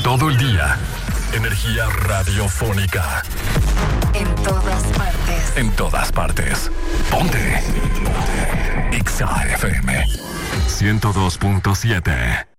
Todo el día. Energía radiofónica. En todas partes. En todas partes. Ponte. Exa FM 102.7.